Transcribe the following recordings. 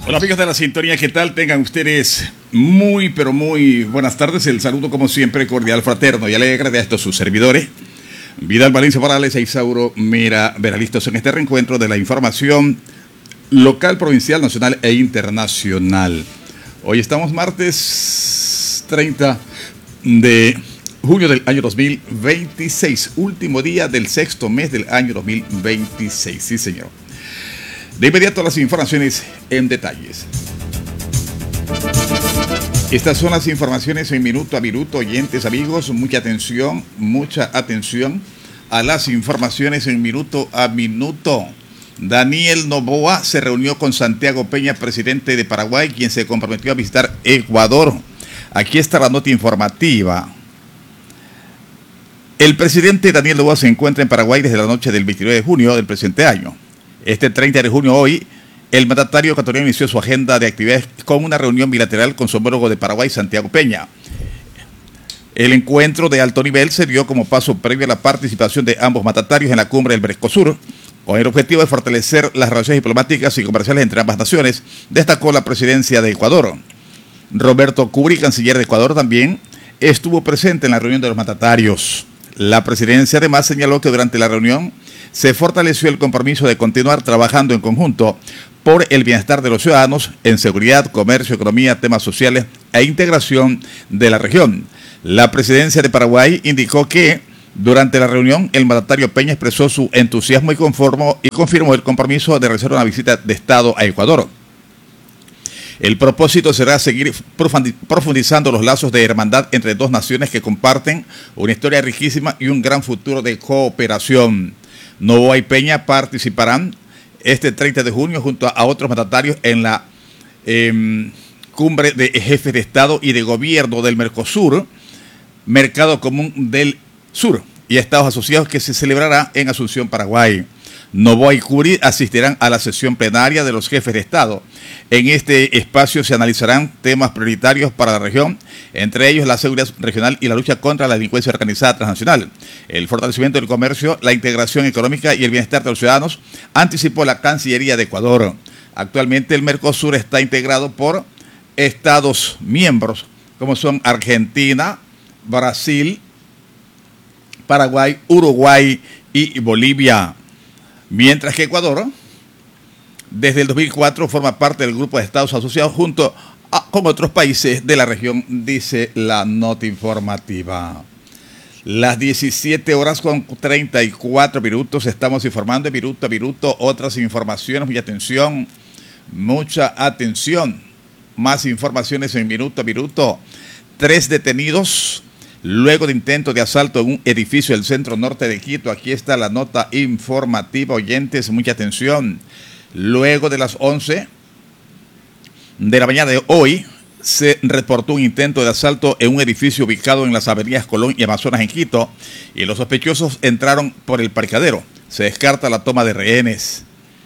Hola amigos de la sintonía, ¿qué tal? Tengan ustedes muy, pero muy buenas tardes. El saludo como siempre cordial, fraterno y alegre de estos sus servidores. Vidal Valencia Morales e Isauro Mera Veralistos en este reencuentro de la información local, provincial, nacional e internacional. Hoy estamos martes 30 de junio del año 2026, último día del sexto mes del año 2026. Sí, señor. De inmediato las informaciones en detalles. Estas son las informaciones en minuto a minuto, oyentes, amigos, mucha atención a las informaciones en minuto a minuto. Daniel Noboa se reunió con Santiago Peña, presidente de Paraguay, quien se comprometió a visitar Ecuador. Aquí está la nota informativa. El presidente Daniel Noboa se encuentra en Paraguay desde la noche del 29 de junio del presente año. Este 30 de junio, hoy, el mandatario ecuatoriano inició su agenda de actividades con una reunión bilateral con su homólogo de Paraguay, Santiago Peña. El encuentro de alto nivel se dio como paso previo a la participación de ambos mandatarios en la cumbre del Mercosur, con el objetivo de fortalecer las relaciones diplomáticas y comerciales entre ambas naciones, destacó la presidencia de Ecuador. Roberto Curi, canciller de Ecuador, también estuvo presente en la reunión de los mandatarios. La presidencia además señaló que durante la reunión se fortaleció el compromiso de continuar trabajando en conjunto por el bienestar de los ciudadanos en seguridad, comercio, economía, temas sociales e integración de la región. La presidencia de Paraguay indicó que durante la reunión el mandatario Peña expresó su entusiasmo y confirmó el compromiso de realizar una visita de Estado a Ecuador. El propósito será seguir profundizando los lazos de hermandad entre dos naciones que comparten una historia riquísima y un gran futuro de cooperación. Noboa y Peña participarán este 30 de junio junto a otros mandatarios en la cumbre de jefes de Estado y de Gobierno del Mercosur, Mercado Común del Sur y Estados Asociados, que se celebrará en Asunción, Paraguay. Noboa y Curi asistirán a la sesión plenaria de los jefes de Estado. En este espacio se analizarán temas prioritarios para la región, entre ellos la seguridad regional y la lucha contra la delincuencia organizada transnacional, el fortalecimiento del comercio, la integración económica y el bienestar de los ciudadanos, anticipó la Cancillería de Ecuador. Actualmente el Mercosur está integrado por estados miembros como son Argentina, Brasil, Paraguay, Uruguay y Bolivia. Mientras que Ecuador, desde el 2004, forma parte del grupo de Estados Asociados con otros países de la región, dice la nota informativa. Las 17 horas con 34 minutos, estamos informando de minuto a minuto otras informaciones. Mucha atención. Más informaciones en minuto a minuto. 3 detenidos luego de intento de asalto en un edificio del centro norte de Quito. Aquí está la nota informativa, oyentes, mucha atención. Luego de las 11 de la mañana de hoy, se reportó un intento de asalto en un edificio ubicado en las avenidas Colón y Amazonas en Quito, y los sospechosos entraron por el parqueadero. Se descarta la toma de rehenes.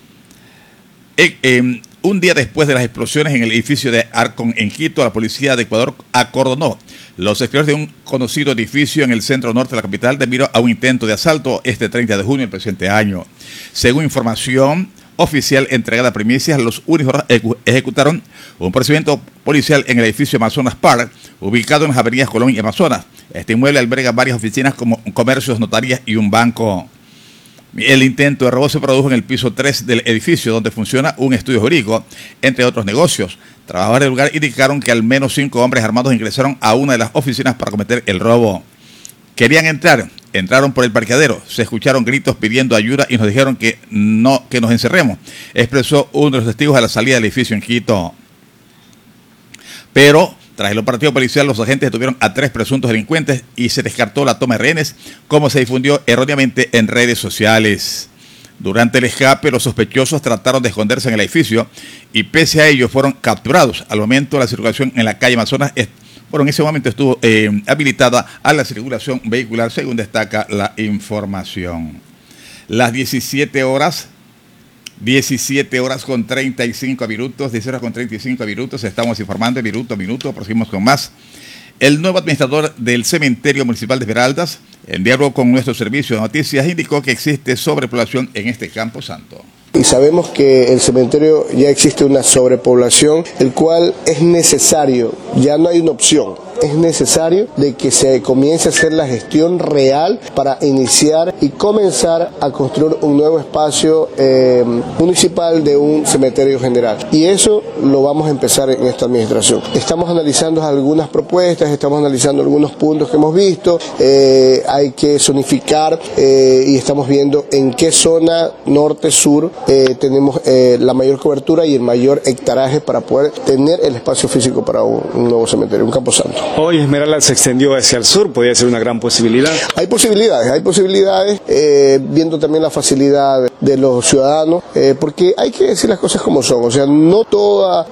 Un día después de las explosiones en el edificio de Arcon en Quito, la policía de Ecuador acordonó los exteriores de un conocido edificio en el centro norte de la capital debido a un intento de asalto este 30 de junio del presente año. Según información oficial entregada a Primicias, los uniformados ejecutaron un procedimiento policial en el edificio Amazonas Park, ubicado en las avenidas Colón y Amazonas. Este inmueble alberga varias oficinas como comercios, notarías y un banco. El intento de robo se produjo en el piso 3 del edificio, donde funciona un estudio jurídico, entre otros negocios. Trabajadores del lugar indicaron que al menos 5 hombres armados ingresaron a una de las oficinas para cometer el robo. Querían entraron por el parqueadero, se escucharon gritos pidiendo ayuda y nos dijeron que nos encerremos, expresó uno de los testigos a la salida del edificio en Quito. Pero tras el operativo policial, los agentes detuvieron a 3 presuntos delincuentes y se descartó la toma de rehenes, como se difundió erróneamente en redes sociales. Durante el escape, los sospechosos trataron de esconderse en el edificio y pese a ello fueron capturados. Al momento, la circulación en la calle Amazonas en ese momento estuvo habilitada a la circulación vehicular, según destaca la información. Las 17 horas con 35 minutos, 10 horas con 35 minutos, estamos informando de minuto a minuto, proseguimos con más. El nuevo administrador del Cementerio Municipal de Esmeraldas, en diálogo con nuestro servicio de noticias, indicó que existe sobrepoblación en este Campo Santo. Y sabemos que el cementerio ya existe una sobrepoblación, el cual es necesario, ya no hay una opción. Es necesario de que se comience a hacer la gestión real para iniciar y comenzar a construir un nuevo espacio municipal de un cementerio general. Y eso lo vamos a empezar en esta administración. Estamos analizando algunas propuestas, estamos analizando algunos puntos que hemos visto, hay que zonificar y estamos viendo en qué zona norte, sur tenemos la mayor cobertura y el mayor hectaraje para poder tener el espacio físico para un nuevo cementerio, un camposanto. Hoy Esmeralda se extendió hacia el sur, podría ser una gran posibilidad. Hay posibilidades, viendo también la facilidad de los ciudadanos, porque hay que decir las cosas como son, o sea, no toda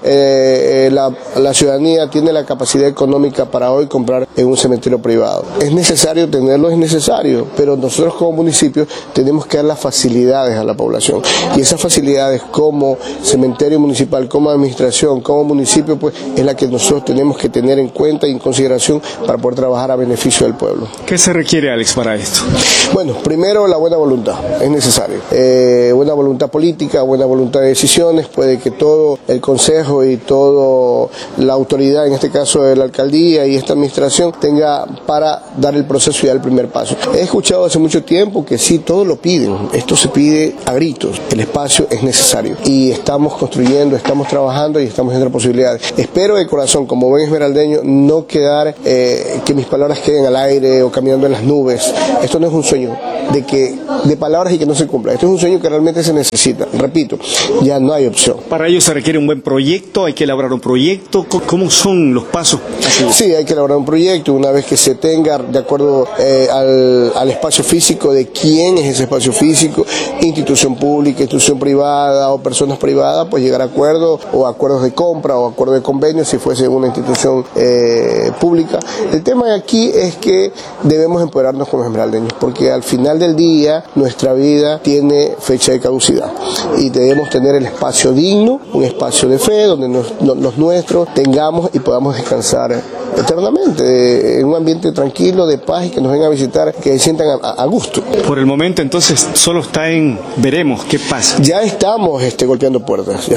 la ciudadanía tiene la capacidad económica para hoy comprar en un cementerio privado. Es necesario tenerlo, es necesario, pero nosotros como municipio tenemos que dar las facilidades a la población, y esas facilidades como cementerio municipal, como administración, como municipio, pues es la que nosotros tenemos que tener en cuenta y en consideración para poder trabajar a beneficio del pueblo. ¿Qué se requiere, Alex, para esto? Bueno, primero la buena voluntad, es necesario. Buena voluntad política, buena voluntad de decisiones, puede que todo el consejo y toda la autoridad, en este caso de la alcaldía y esta administración, tenga para dar el proceso y dar el primer paso. He escuchado hace mucho tiempo que sí, todo lo piden, esto se pide a gritos, el espacio es necesario y estamos construyendo, estamos trabajando y estamos viendo posibilidades. Espero de corazón, como buen esmeraldeño, no quedar, que mis palabras queden al aire o caminando en las nubes. Esto no es un sueño de palabras y que no se cumpla. Esto es un sueño que realmente se necesita. Repito, ya no hay opción. Para ello se requiere un buen proyecto, hay que elaborar un proyecto. ¿Cómo son los pasos? Sí, hay que elaborar un proyecto. Una vez que se tenga, de acuerdo al espacio físico, de quién es ese espacio físico, institución pública, institución privada o personas privadas, pues llegar a acuerdos o acuerdos de compra o acuerdos de convenio si fuese una institución pública. El tema de aquí es que debemos empoderarnos como esmeraldeños, porque al final del día nuestra vida tiene fecha de caducidad y debemos tener el espacio digno, un espacio de fe donde los nuestros tengamos y podamos descansar eternamente, en un ambiente tranquilo, de paz, y que nos vengan a visitar, que se sientan a gusto. Por el momento entonces solo está en veremos qué pasa. Ya estamos golpeando puertas,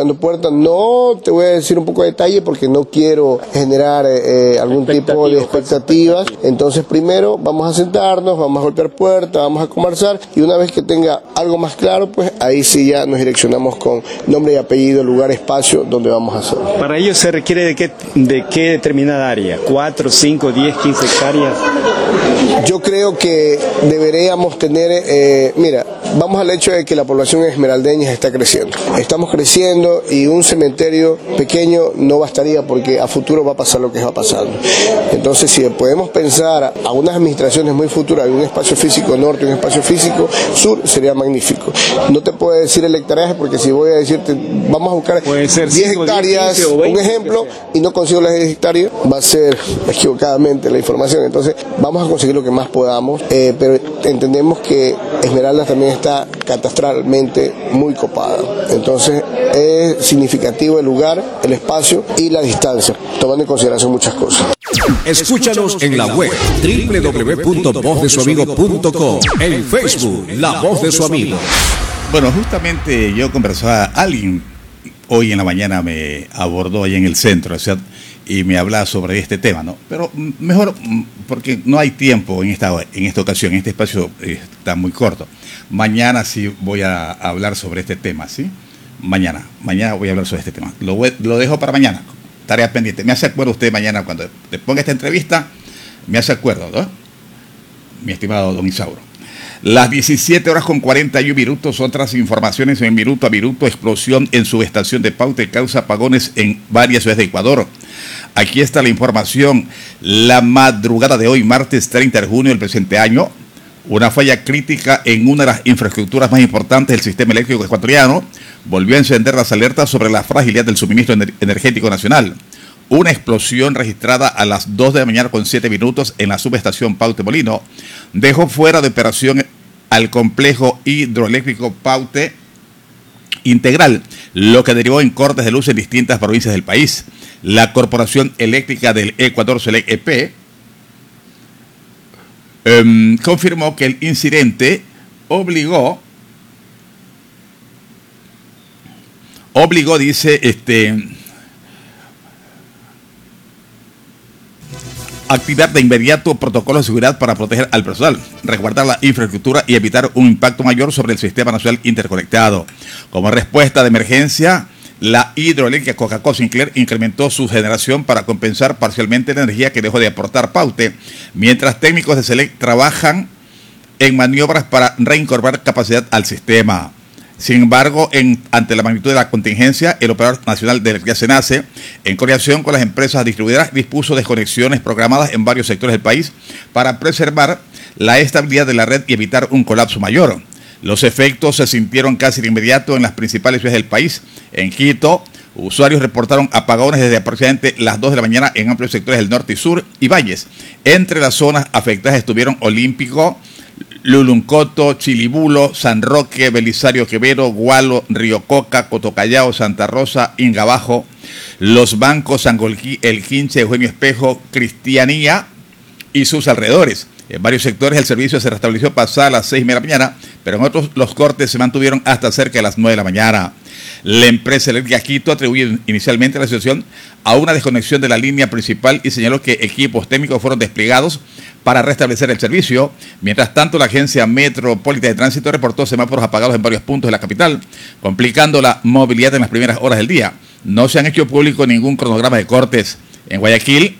no te voy a decir un poco de detalle porque no quiero generar algún tipo de expectativas. Entonces primero vamos a sentarnos, vamos a golpear puertas, vamos a conversar, y una vez que tenga algo más claro, pues ahí sí ya nos direccionamos con nombre y apellido, lugar, espacio donde vamos a hacer. Para ello se requiere de qué determinada área, 4, 5, 10, 15 hectáreas. Yo creo que deberíamos tener, vamos al hecho de que la población esmeraldeña está creciendo. Estamos creciendo y un cementerio pequeño no bastaría, porque a futuro va a pasar lo que va pasando. Entonces, si podemos pensar a unas administraciones muy futuras, un espacio físico norte y un espacio físico sur, sería magnífico. No te puedo decir el hectareaje, porque si voy a decirte, vamos a buscar 10 hectáreas, 10, 15, 20, un ejemplo, y no consigo las 10 hectáreas, va a ser equivocadamente la información. Entonces, vamos a conseguir lo que más podamos, pero entendemos que Esmeraldas también está catastralmente muy copada. Entonces, es significativo el lugar, el espacio y la distancia, tomando en consideración muchas cosas. Escúchanos en la web www.vozdesuamigo.com, en Facebook La Voz de Su Amigo. Bueno, justamente yo conversaba, alguien hoy en la mañana me abordó ahí en el centro, ¿cierto?, y me hablaba sobre este tema, ¿no? Pero mejor, porque no hay tiempo en esta ocasión, este espacio está muy corto. Mañana sí voy a hablar sobre este tema, ¿sí? Mañana voy a hablar sobre este tema. Lo dejo para mañana, tarea pendiente. Me hace acuerdo usted mañana cuando le ponga esta entrevista, me hace acuerdo, ¿no?, mi estimado don Isauro. Las 17:41 otras informaciones en minuto a minuto. Explosión en subestación de Paute causa apagones en varias ciudades de Ecuador. Aquí está la información. La madrugada de hoy, martes 30 de junio del presente año, una falla crítica en una de las infraestructuras más importantes del sistema eléctrico ecuatoriano volvió a encender las alertas sobre la fragilidad del suministro energético nacional. Una explosión registrada a las 2 de la mañana con 7 minutos en la subestación Paute Molino dejó fuera de operación al complejo hidroeléctrico Paute Integral, lo que derivó en cortes de luz en distintas provincias del país. La Corporación Eléctrica del Ecuador, SELEC EP, confirmó que el incidente obligó obligó, dice, activar de inmediato protocolos de seguridad para proteger al personal, resguardar la infraestructura y evitar un impacto mayor sobre el sistema nacional interconectado. Como respuesta de emergencia, la hidroeléctrica Coca-Cola-Sinclair incrementó su generación para compensar parcialmente la energía que dejó de aportar Paute, mientras técnicos de SELEC trabajan en maniobras para reincorporar capacidad al sistema. Sin embargo, ante la magnitud de la contingencia, el Operador Nacional de Electricidad SENACE, en coordinación con las empresas distribuidoras, dispuso desconexiones programadas en varios sectores del país para preservar la estabilidad de la red y evitar un colapso mayor. Los efectos se sintieron casi de inmediato en las principales ciudades del país. En Quito, usuarios reportaron apagones desde aproximadamente las 2 de la mañana en amplios sectores del norte y sur y valles. Entre las zonas afectadas estuvieron Olímpico, Luluncoto, Chilibulo, San Roque, Belisario Quevedo, Gualo, Río Coca, Cotocallao, Santa Rosa, Ingabajo, Los Bancos, Sangolquí, El Quinche, Eugenio Espejo, Cristianía y sus alrededores. En varios sectores el servicio se restableció pasada las 6:30 de la mañana, pero en otros los cortes se mantuvieron hasta cerca de las 9 de la mañana. La empresa eléctrica Quito atribuyó inicialmente la situación a una desconexión de la línea principal y señaló que equipos técnicos fueron desplegados para restablecer el servicio. Mientras tanto, la Agencia Metropolitana de Tránsito reportó semáforos apagados en varios puntos de la capital, complicando la movilidad en las primeras horas del día. No se han hecho público ningún cronograma de cortes. En Guayaquil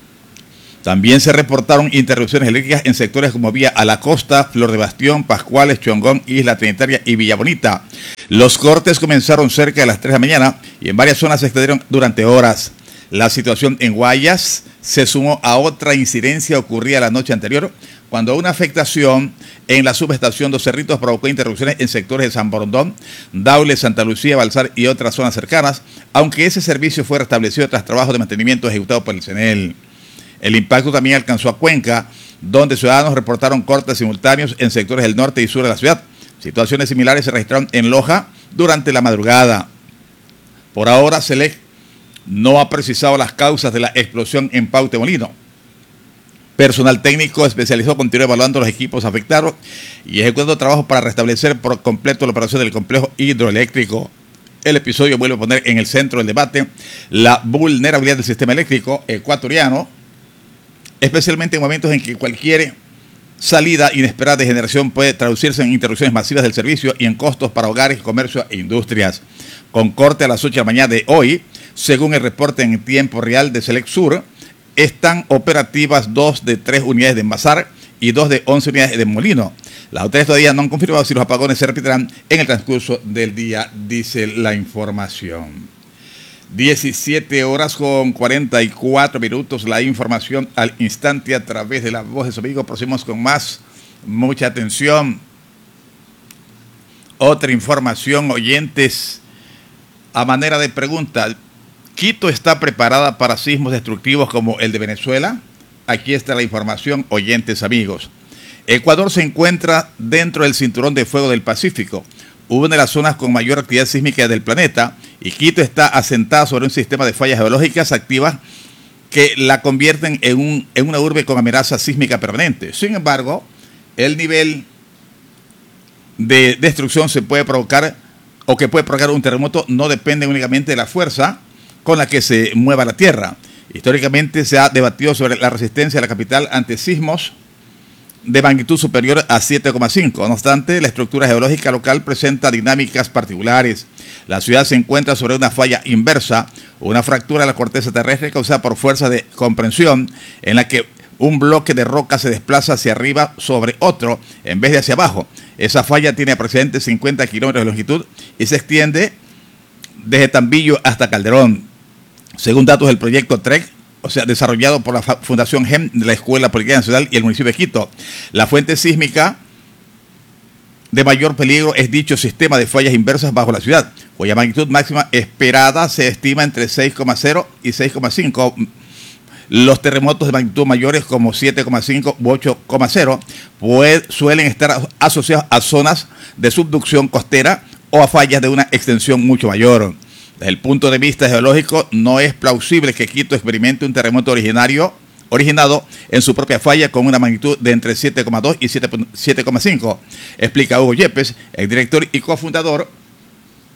también se reportaron interrupciones eléctricas en sectores como Vía a la Costa, Flor de Bastión, Pascuales, Chongón, Isla Trinitaria y Villa Bonita. Los cortes comenzaron cerca de las 3 de la mañana y en varias zonas se extendieron durante horas. La situación en Guayas se sumó a otra incidencia ocurrida la noche anterior, cuando una afectación en la subestación Dos Cerritos provocó interrupciones en sectores de San Borondón, Daule, Santa Lucía, Balsar y otras zonas cercanas, aunque ese servicio fue restablecido tras trabajos de mantenimiento ejecutados por el CENEL. El impacto también alcanzó a Cuenca, donde ciudadanos reportaron cortes simultáneos en sectores del norte y sur de la ciudad. Situaciones similares se registraron en Loja durante la madrugada. Por ahora, SELEC no ha precisado las causas de la explosión en Paute Molino. Personal técnico especializado continúa evaluando los equipos afectados y ejecutando trabajos para restablecer por completo la operación del complejo hidroeléctrico. El episodio vuelve a poner en el centro del debate la vulnerabilidad del sistema eléctrico ecuatoriano, especialmente en momentos en que cualquier salida inesperada de generación puede traducirse en interrupciones masivas del servicio y en costos para hogares, comercio e industrias. Con corte a las 8 de la mañana de hoy, según el reporte en tiempo real de Select Sur, están operativas 2 de 3 unidades de Envasar y 2 de 11 unidades de Molino. Las autoridades todavía no han confirmado si los apagones se repetirán en el transcurso del día, dice la información. 17:44, la información al instante a través de La Voz de su Amigo. Proseguimos con más. Mucha atención. Otra información, oyentes, a manera de pregunta. ¿Quito está preparada para sismos destructivos como el de Venezuela? Aquí está la información, oyentes amigos. Ecuador se encuentra dentro del cinturón de fuego del Pacífico, una de las zonas con mayor actividad sísmica del planeta, y Quito está asentada sobre un sistema de fallas geológicas activas que la convierten en una urbe con amenaza sísmica permanente. Sin embargo, el nivel de destrucción se puede provocar o que puede provocar un terremoto no depende únicamente de la fuerza con la que se mueva la Tierra. Históricamente se ha debatido sobre la resistencia de la capital ante sismos de magnitud superior a 7,5. No obstante, la estructura geológica local presenta dinámicas particulares. La ciudad se encuentra sobre una falla inversa, una fractura de la corteza terrestre causada por fuerzas de compresión en la que un bloque de roca se desplaza hacia arriba sobre otro en vez de hacia abajo. Esa falla tiene aproximadamente 50 kilómetros de longitud y se extiende desde Tambillo hasta Calderón. Según datos del proyecto TREC, o sea, desarrollado por la Fundación GEM de la Escuela Politécnica Nacional y el municipio de Quito, la fuente sísmica de mayor peligro es dicho sistema de fallas inversas bajo la ciudad, cuya magnitud máxima esperada se estima entre 6,0 y 6,5. Los terremotos de magnitud mayores como 7,5 u 8,0 suelen estar asociados a zonas de subducción costera o a fallas de una extensión mucho mayor. Desde el punto de vista geológico, no es plausible que Quito experimente un terremoto originado en su propia falla con una magnitud de entre 7,2 y 7,5, explica Hugo Yepes, el director y cofundador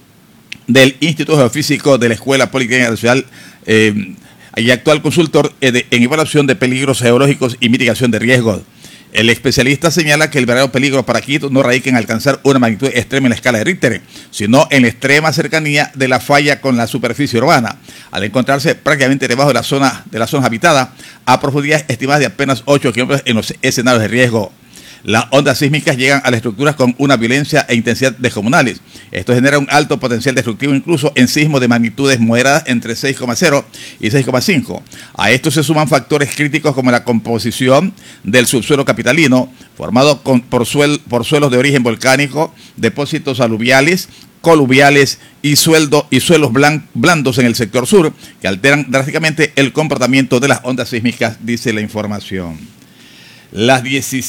del Instituto Geofísico de la Escuela Politécnica Nacional y actual consultor en evaluación de peligros geológicos y mitigación de riesgos. El especialista señala que el verdadero peligro para Quito no radica en alcanzar una magnitud extrema en la escala de Richter, sino en la extrema cercanía de la falla con la superficie urbana, al encontrarse prácticamente debajo de las zonas habitadas, a profundidades estimadas de apenas 8 kilómetros en los escenarios de riesgo. Las ondas sísmicas llegan a las estructuras con una violencia e intensidad descomunales. Esto genera un alto potencial destructivo incluso en sismos de magnitudes moderadas entre 6,0 y 6,5. A esto se suman factores críticos como la composición del subsuelo capitalino, formado por suelos de origen volcánico, depósitos aluviales, coluviales y suelos blandos en el sector sur, que alteran drásticamente el comportamiento de las ondas sísmicas, dice la información. Las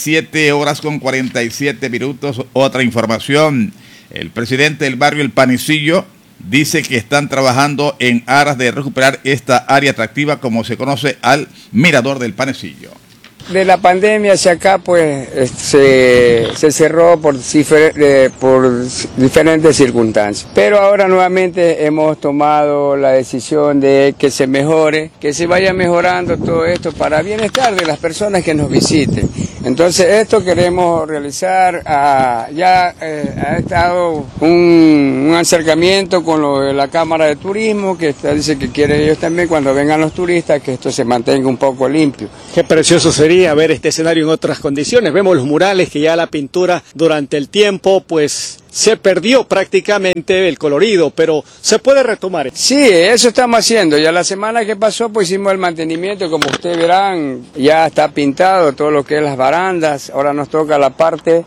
17:47. Otra información. El presidente del barrio El Panecillo dice que están trabajando en aras de recuperar esta área atractiva como se conoce al Mirador del Panecillo. De la pandemia hacia acá, pues, se cerró por diferentes circunstancias. Pero ahora nuevamente hemos tomado la decisión de que se mejore, que se vaya mejorando todo esto para bienestar de las personas que nos visiten. Entonces, esto queremos realizar. Ha estado un acercamiento con lo de la Cámara de Turismo, que dice que quieren ellos también, cuando vengan los turistas, que esto se mantenga un poco limpio. Qué precioso sería ver este escenario en otras condiciones. Vemos los murales que ya la pintura durante el tiempo pues se perdió prácticamente el colorido, pero se puede retomar. Sí, eso estamos haciendo. Ya la semana que pasó pues hicimos el mantenimiento, como ustedes verán, ya está pintado todo lo que es las barandas. Ahora nos toca la parte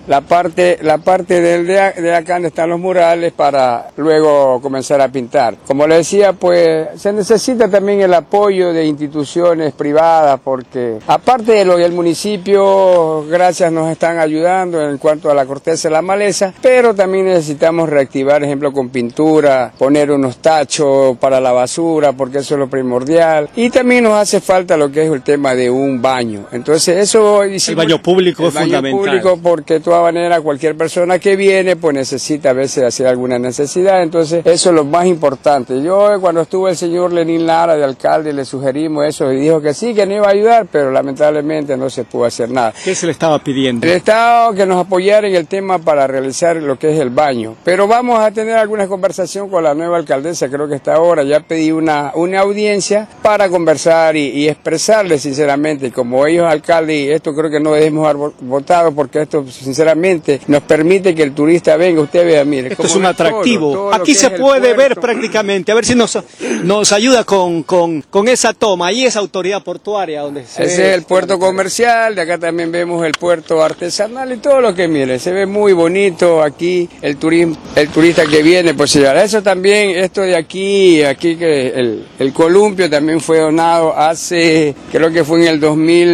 de acá donde están los murales para luego comenzar a pintar. Como les decía, pues se necesita también el apoyo de instituciones privadas, porque aparte de lo que el municipio, gracias, nos están ayudando en cuanto a la corteza de la maleza, pero también necesitamos reactivar, ejemplo, con pintura, poner unos tachos para la basura, porque eso es lo primordial. Y también nos hace falta lo que es el tema de un baño. Entonces, eso hicimos. El baño público es fundamental. El baño público, porque de todas maneras cualquier persona que viene, pues necesita a veces hacer alguna necesidad. Entonces, eso es lo más importante. Yo, cuando estuvo el señor Lenín Lara de alcalde, le sugerimos eso y dijo que sí, que no iba a ayudar, pero lamentablemente no se pudo hacer nada. ¿Qué se le estaba pidiendo? El Estado que nos apoyara en el tema para realizar lo que es el baño, pero vamos a tener alguna conversación con la nueva alcaldesa, creo que está ahora, ya pedí una audiencia para conversar y expresarle sinceramente, como ellos alcalde, esto creo que no debemos haber votado, porque esto sinceramente nos permite que el turista venga, usted vea, mire. Esto es un atractivo, todo aquí se puede ver prácticamente, a ver si nos ayuda con esa toma y esa autoridad portuaria donde se ese es el puerto comercial, de acá también vemos el puerto artesanal y todo lo que mire, se ve muy bonito aquí. El turista que viene, pues eso también, esto de aquí que el columpio también fue donado hace, creo que fue en el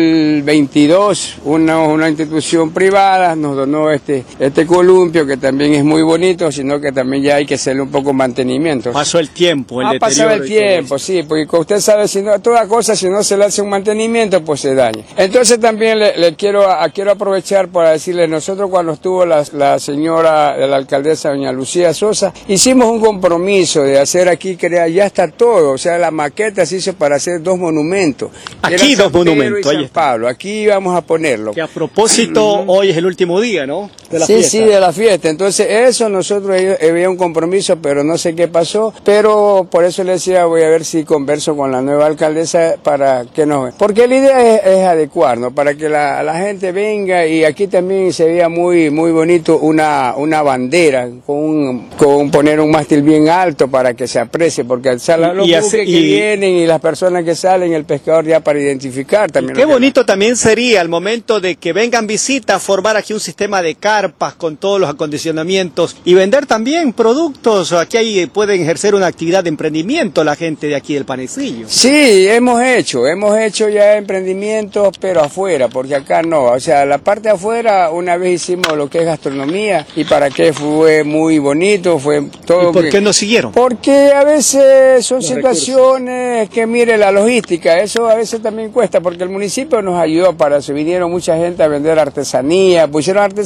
2022, una institución privada nos donó este columpio, que también es muy bonito, sino que también ya hay que hacerle un poco mantenimiento. Pasó el tiempo, ha pasado el tiempo, sí, porque usted sabe, si no, toda cosa, si no se le hace un mantenimiento, pues se daña. Entonces también le quiero aprovechar para decirle, nosotros cuando estuvo la señora de la alcaldesa doña Lucía Sosa, hicimos un compromiso de hacer aquí, ya está todo, o sea, la maqueta se hizo para hacer 2 monumentos. Aquí 2 monumentos, San Pablo, aquí vamos a ponerlo. Que a propósito, hoy es el último día, ¿no? De la fiesta. Sí, de la fiesta, entonces eso nosotros había un compromiso, pero no sé qué pasó, pero por eso le decía, voy a ver si converso con la nueva alcaldesa para que nos... Porque la idea es adecuar, ¿no? Para que la gente venga, y aquí también se veía muy bonito una bandera con poner un mástil bien alto para que se aprecie, porque los buques que vienen y las personas que salen, el pescador ya para identificar también. Qué bonito también sería al momento de que vengan visitas, formar aquí un sistema de carpas con todos los acondicionamientos y vender también productos. Aquí pueden ejercer una actividad de emprendimiento la gente de aquí del Panecillo. Sí, hemos hecho ya emprendimientos, pero afuera, porque acá no. O sea, la parte de afuera, una vez hicimos lo que es gastronomía, y para qué fue muy bonito, fue todo. ¿Y por qué no siguieron? Porque a veces son situaciones que, mire, la logística, eso a veces también cuesta, porque el municipio nos ayudó para eso, vinieron mucha gente a vender artesanía, pusieron artesanía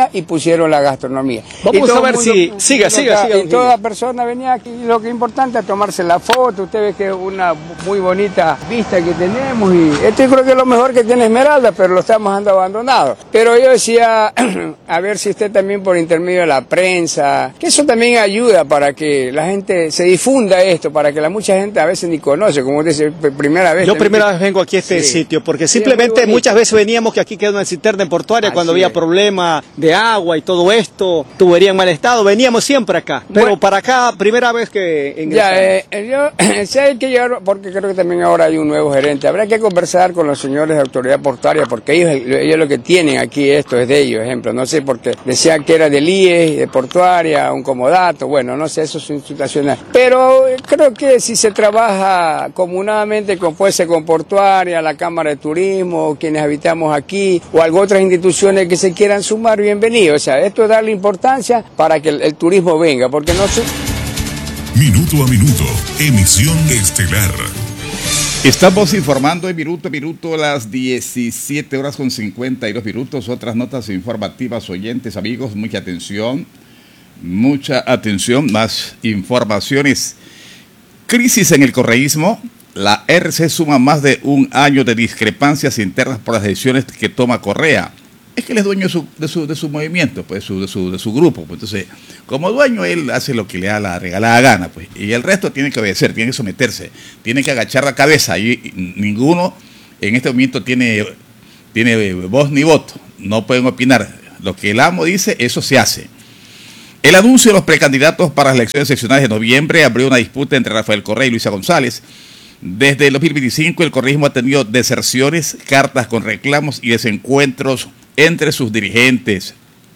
hotelería y pusieron la gastronomía. Vamos a ver si... Siga. Y toda persona venía aquí, lo que es importante es tomarse la foto. Usted ve que es una muy bonita vista que tenemos y esto yo creo que es lo mejor que tiene Esmeralda, pero lo estamos dando abandonado. Pero yo decía, a ver si usted también por intermedio de la prensa, que eso también ayuda para que la gente se difunda esto, para que mucha gente a veces ni conoce, como usted dice, primera vez. Yo primera vez vengo aquí a este sitio, porque simplemente muchas veces veníamos que aquí queda una cisterna portuaria cuando había problema de agua y todo esto, tubería en mal estado, veníamos siempre acá, pero bueno, para acá, primera vez que ingresamos. Yo sé hay que llegar, porque creo que también ahora hay un nuevo gerente, habrá que conversar con los señores de autoridad portuaria, porque ellos lo que tienen aquí, esto es de ellos, ejemplo, no sé, porque decían que era del IES, de portuaria, un comodato, bueno, no sé, eso es institucional, pero creo que si se trabaja comunadamente puede ser con portuaria, la Cámara de Turismo, quienes habitamos aquí, o algunas otras instituciones que se quieran sumar, bienvenidos. O sea, esto es darle importancia para que el turismo venga, porque no se... Minuto a minuto, emisión estelar. Estamos informando en minuto a minuto a las 17 horas con 52 minutos. Otras notas informativas, oyentes, amigos, mucha atención, más informaciones. Crisis en el correísmo. La RC suma más de un año de discrepancias internas por las decisiones que toma Correa. Es que él es dueño de su movimiento, pues, de su grupo. Pues, entonces, como dueño, él hace lo que le da la regalada gana, pues, y el resto tiene que obedecer, tiene que someterse, tiene que agachar la cabeza. Y ninguno en este momento tiene voz ni voto, no pueden opinar. Lo que el amo dice, eso se hace. El anuncio de los precandidatos para las elecciones seccionales de noviembre abrió una disputa entre Rafael Correa y Luisa González. Desde el 2025 el correísmo ha tenido deserciones, cartas con reclamos y desencuentros entre sus dirigentes.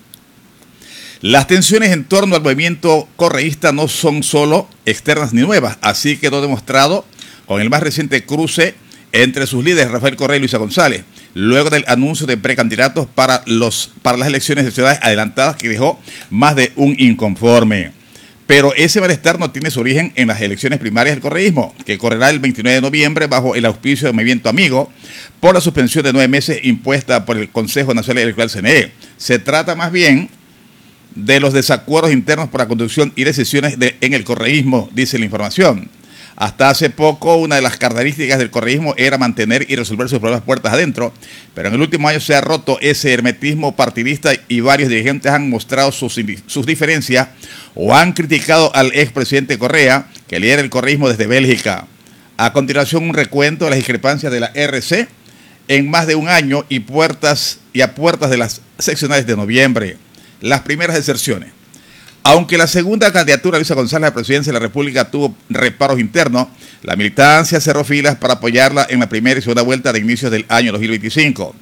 Las tensiones en torno al movimiento correísta no son solo externas ni nuevas, así quedó demostrado con el más reciente cruce entre sus líderes Rafael Correa y Luisa González, luego del anuncio de precandidatos para las elecciones de ciudades adelantadas que dejó más de un inconforme. Pero ese malestar no tiene su origen en las elecciones primarias del correísmo, que correrá el 29 de noviembre bajo el auspicio del Movimiento Amigo por la suspensión de 9 meses impuesta por el Consejo Nacional Electoral CNE. Se trata más bien de los desacuerdos internos por la conducción y decisiones en el correísmo, dice la información. Hasta hace poco, una de las características del correísmo era mantener y resolver sus problemas puertas adentro, pero en el último año se ha roto ese hermetismo partidista y varios dirigentes han mostrado sus diferencias o han criticado al expresidente Correa, que lidera el correísmo desde Bélgica. A continuación, un recuento de las discrepancias de la RC en más de un año a puertas de las seccionales de noviembre. Las primeras deserciones. Aunque la segunda candidatura de Luisa González a la presidencia de la República tuvo reparos internos, la militancia cerró filas para apoyarla en la primera y segunda vuelta de inicios del año 2025.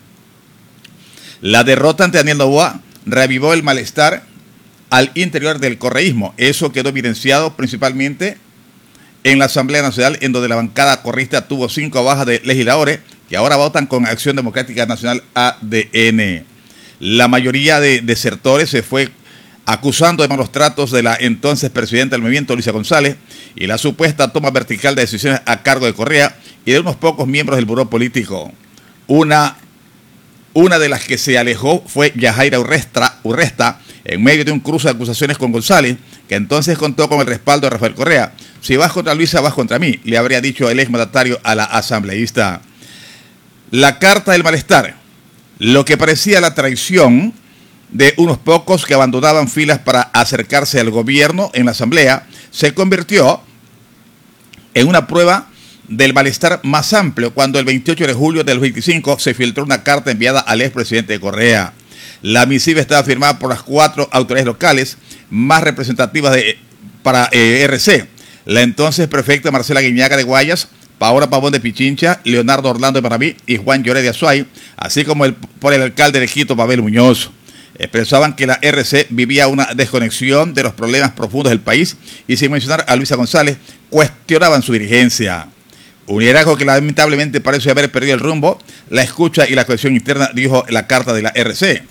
La derrota ante Daniel Noboa reavivó el malestar al interior del correísmo. Eso quedó evidenciado principalmente en la Asamblea Nacional, en donde la bancada correísta tuvo 5 bajas de legisladores que ahora votan con Acción Democrática Nacional ADN. La mayoría de desertores se fue acusando de malos tratos de la entonces presidenta del movimiento, Luisa González, y la supuesta toma vertical de decisiones a cargo de Correa y de unos pocos miembros del buró político. Una de las que se alejó fue Yajaira Urresta, en medio de un cruce de acusaciones con González, que entonces contó con el respaldo de Rafael Correa. Si vas contra Luisa, vas contra mí, le habría dicho el exmandatario a la asambleísta. La carta del malestar, lo que parecía la traición de unos pocos que abandonaban filas para acercarse al gobierno en la asamblea, se convirtió en una prueba del malestar más amplio cuando el 28 de julio del 25 se filtró una carta enviada al expresidente Correa. La misiva estaba firmada por las 4 autoridades locales más representativas para RC, la entonces prefecta Marcela Guiñaga de Guayas, Paola Pavón de Pichincha, Leonardo Orlando de Maraví y Juan Lloré de Azuay, así como por el alcalde de Quito, Pavel Muñoz. Expresaban que la RC vivía una desconexión de los problemas profundos del país y, sin mencionar a Luisa González, cuestionaban su dirigencia. Un liderazgo que lamentablemente parece haber perdido el rumbo, la escucha y la cohesión interna, dijo la carta de la RC.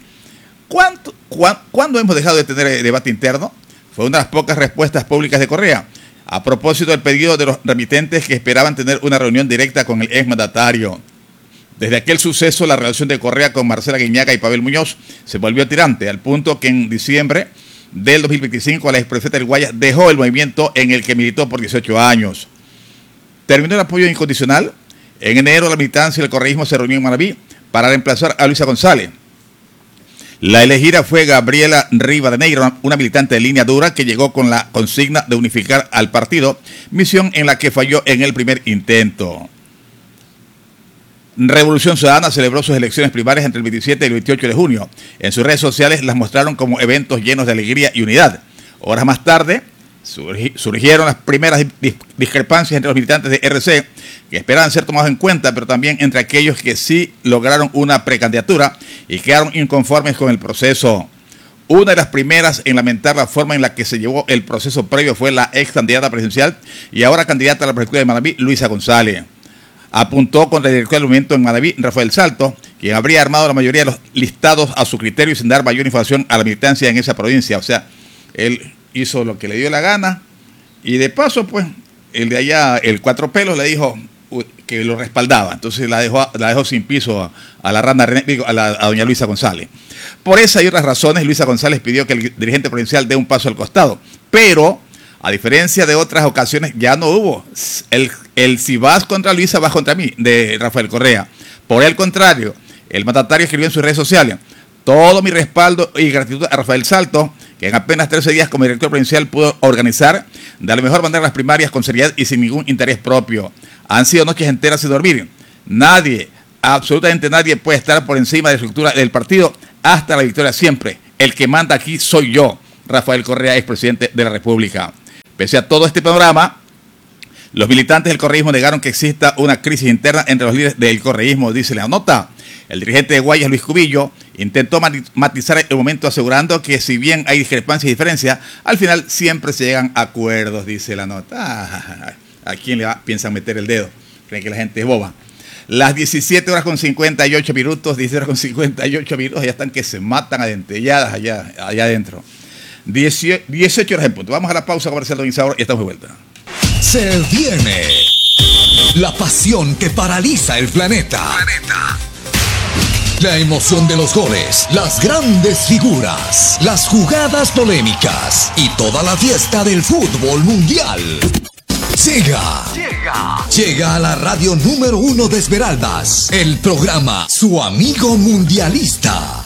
¿Cuándo hemos dejado de tener debate interno? Fue una de las pocas respuestas públicas de Correa, a propósito del pedido de los remitentes que esperaban tener una reunión directa con el exmandatario. Desde aquel suceso, la relación de Correa con Marcela Guiñaga y Pavel Muñoz se volvió tirante, al punto que en diciembre del 2025 la exprefeta del Guayas dejó el movimiento en el que militó por 18 años. Terminó el apoyo incondicional. En enero, la militancia del correísmo se reunió en Manabí para reemplazar a Luisa González. La elegida fue Gabriela Rivadeneira, una militante de línea dura que llegó con la consigna de unificar al partido, misión en la que falló en el primer intento. Revolución Ciudadana celebró sus elecciones primarias entre el 27 y el 28 de junio. En sus redes sociales las mostraron como eventos llenos de alegría y unidad. Horas más tarde surgieron las primeras discrepancias entre los militantes de RC, que esperaban ser tomados en cuenta, pero también entre aquellos que sí lograron una precandidatura y quedaron inconformes con el proceso. Una de las primeras en lamentar la forma en la que se llevó el proceso previo fue la ex candidata presidencial y ahora candidata a la prefectura de Manabí, Luisa González. Apuntó contra el director del movimiento en Manabí, Rafael Salto, quien habría armado la mayoría de los listados a su criterio sin dar mayor información a la militancia en esa provincia. O sea, él hizo lo que le dio la gana y de paso, pues, el de allá, el Cuatro Pelos, le dijo que lo respaldaba. Entonces la dejó sin piso a la randa, a doña Luisa González. Por esa y otras razones, Luisa González pidió que el dirigente provincial dé un paso al costado. Pero, a diferencia de otras ocasiones, ya no hubo el si vas contra Luisa, vas contra mí, de Rafael Correa. Por el contrario, el mandatario escribió en sus redes sociales: todo mi respaldo y gratitud a Rafael Salto, que en apenas 13 días como director provincial pudo organizar de la mejor manera las primarias con seriedad y sin ningún interés propio. Han sido noches enteras sin dormir. Nadie, absolutamente nadie puede estar por encima de la estructura del partido hasta la victoria siempre. El que manda aquí soy yo, Rafael Correa, expresidente de la República. Pese a todo este panorama, los militantes del correísmo negaron que exista una crisis interna entre los líderes del correísmo, dice la nota. El dirigente de Guayas, Luis Cubillo, intentó matizar el momento asegurando que si bien hay discrepancias y diferencias, al final siempre se llegan a acuerdos, dice la nota. ¿A quién le piensan meter el dedo? Creen que la gente es boba. Las 17 horas con 58 minutos, 17 horas con 58 minutos, ya están que se matan a dentelladas allá adentro. 18 horas en punto. Vamos a la pausa comercial, don Isauro, y estamos de vuelta. Se viene la pasión que paraliza el planeta. La emoción de los goles, las grandes figuras, las jugadas polémicas y toda la fiesta del fútbol mundial. Llega a la radio número 1 de Esmeraldas, el programa Su Amigo Mundialista.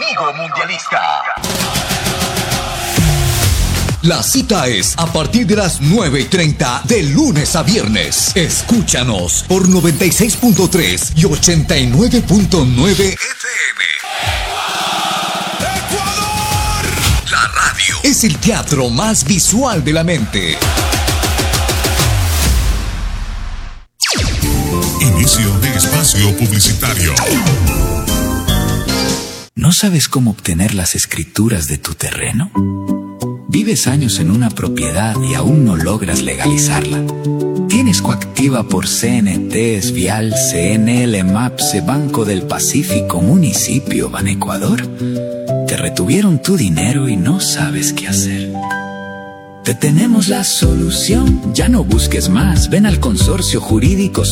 La cita es a partir de las 9:30 de lunes a viernes. Escúchanos por 96.3 y 89.9 FM. ¡Ecuador! La radio es el teatro más visual de la mente. Inicio de espacio publicitario. ¿No sabes cómo obtener las escrituras de tu terreno? ¿Vives años en una propiedad y aún no logras legalizarla? ¿Tienes coactiva por CNT, Vial, CNL, MAPSE, Banco del Pacífico, Municipio, Banecuador? ¿Te retuvieron tu dinero y no sabes qué hacer? Te tenemos la solución. Ya no busques más. Ven al Consorcio Jurídico